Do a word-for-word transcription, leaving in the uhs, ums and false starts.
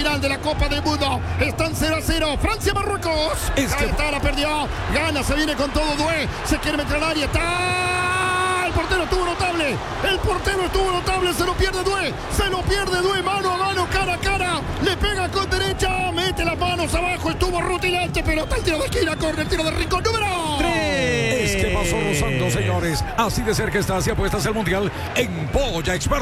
final de la Copa del Mundo. Están cero a cero. Francia-Marruecos. Es que... Ahí está, la perdió. Gana, se viene con todo Doué. Se quiere meter al área. Está... El portero estuvo notable. El portero estuvo notable. Se lo pierde Doué. Se lo pierde Doué. Mano a mano, cara a cara. Le pega con derecha. Mete las manos abajo. Estuvo rutilante. Pelota, el tiro de esquina. Corre el tiro de rincón. Número tres. Es que pasó rozando, señores. Así de cerca está. Así apuestas el mundial en Polla Experta.